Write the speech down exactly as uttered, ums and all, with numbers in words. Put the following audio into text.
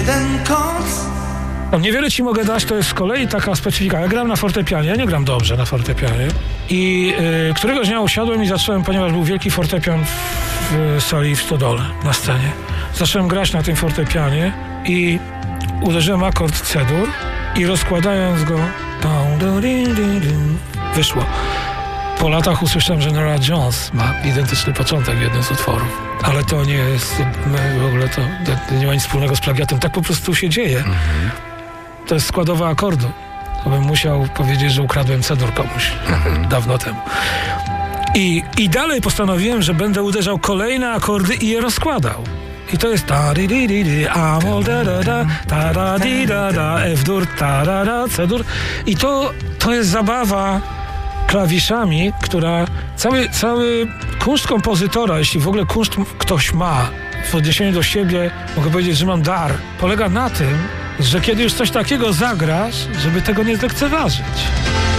No, niewiele ci mogę dać, to jest z kolei taka specyfika. Ja gram na fortepianie, ja nie gram dobrze na fortepianie. I y, któregoś dnia usiadłem i zacząłem, ponieważ był wielki fortepian w, w sali w Stodole, na scenie. Zacząłem grać na tym fortepianie i uderzyłem akord C-dur i rozkładając go wyszło. Po latach usłyszałem, że Norah Jones ma identyczny początek w jednym z utworów. Ale to nie jest w ogóle, to, to nie ma nic wspólnego z plagiatem. Tak po prostu się dzieje. Mhm. To jest składowa akordu. To bym musiał powiedzieć, że ukradłem C-dur komuś mhm. dawno temu. I, I dalej postanowiłem, że będę uderzał kolejne akordy i je rozkładał. I to jest ta di di di di amol da da da ta da di da da F-dur ta da da C-dur. I to, to jest zabawa klawiszami, która cały, cały kunszt kompozytora, jeśli w ogóle kunszt ktoś ma w odniesieniu do siebie, mogę powiedzieć, że mam dar, polega na tym, że kiedy już coś takiego zagrasz, żeby tego nie zlekceważyć.